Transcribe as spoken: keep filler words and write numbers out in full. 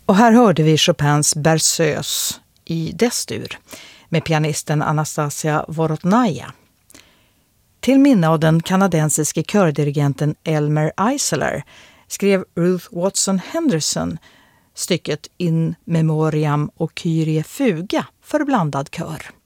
Och här hörde vi Chopins Berceuse i D-dur med pianisten Anastasia Vorotnaja. Till minne av den kanadensiske kördirigenten Elmer Eisler skrev Ruth Watson Henderson stycket In Memoriam och Kyrie Fuga för blandad kör.